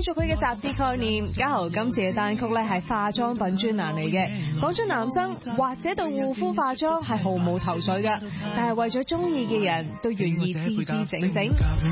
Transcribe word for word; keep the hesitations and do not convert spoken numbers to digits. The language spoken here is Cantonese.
續佢嘅雜誌概念，嘉豪今次嘅單曲咧係化妝品專欄嚟嘅，講咗男生或者對護膚化妝係毫無頭緒噶，但係為咗中意嘅人都願意支支整整。